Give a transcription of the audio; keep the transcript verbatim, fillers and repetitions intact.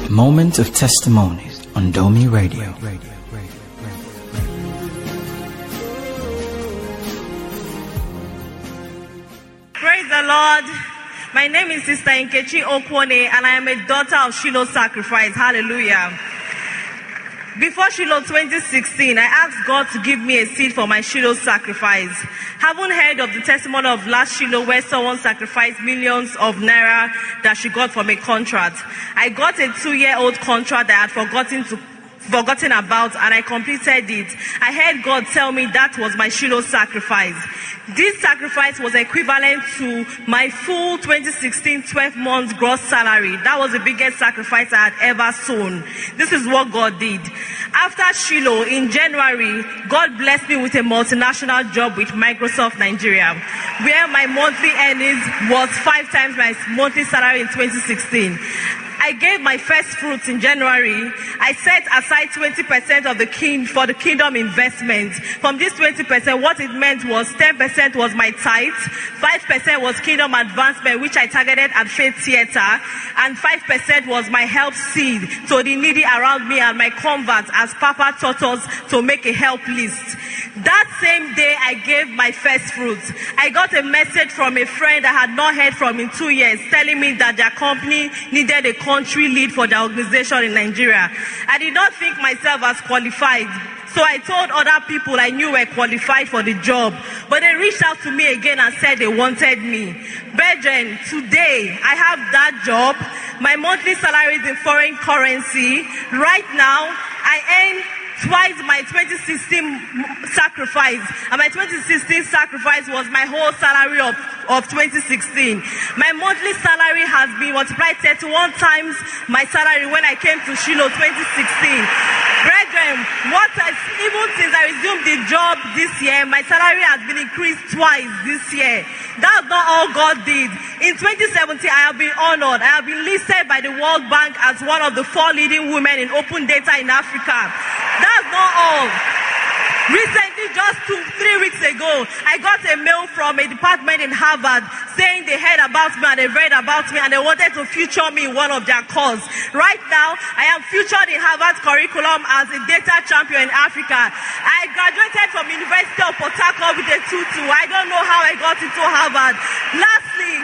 Moment of Testimonies on Domi Radio. Praise the Lord. My name is Sister Nkechi Okwone, and I am a daughter of Shiloh Sacrifice. Hallelujah. Before Shiloh twenty sixteen, I asked God to give me a seed for my Shiloh Sacrifice. Haven't heard of the testimony of last Shiloh where someone sacrificed millions of naira that she got from a contract. I got a two-year-old contract that I had forgotten to forgotten about, and I completed it. I heard God tell me that was my Shiloh sacrifice. This sacrifice was equivalent to my full twenty sixteen twelve months gross salary. That was the biggest sacrifice I had ever sown. This is what God did. After Shiloh, in January, God blessed me with a multinational job with Microsoft Nigeria, where my monthly earnings was five times my monthly salary in twenty sixteen. I gave my first fruits in January. I set aside twenty percent of the king for the kingdom investment. From this twenty percent, what it meant was ten percent was my tithe, five percent was kingdom advancement, which I targeted at Faith Theater, and five percent was my help seed to the needy around me and my converts, as Papa taught us to make a help list. That same day, I gave my first fruits. I got a message from a friend I had not heard from in two years, telling me that their company needed a country lead for their organization in Nigeria. I did not think myself as qualified, so I told other people I knew were qualified for the job, but they reached out to me again and said they wanted me. Brethren, today I have that job. My monthly salary is in foreign currency. Right now, I earn twice my twenty sixteen sacrifice, and my twenty sixteen sacrifice was my whole salary of, of twenty sixteen. My monthly salary has been multiplied thirty-one times my salary when I came to Shiloh twenty sixteen. Brethren, what has, even since I resumed the job this year, my salary has been increased twice this year. That's not all God did. In twenty seventeen, I have been honored. I have been listed by the World Bank as one of the four leading women in open data in Africa. That's not all. Recently, just two, three weeks ago, I got a mail from a department in Harvard saying they heard about me and they read about me and they wanted to feature me in one of their courses. Right now, I am featured in Harvard's curriculum as a data champion in Africa. I graduated from University of Port Harcourt with a two two. I don't know how I got into Harvard.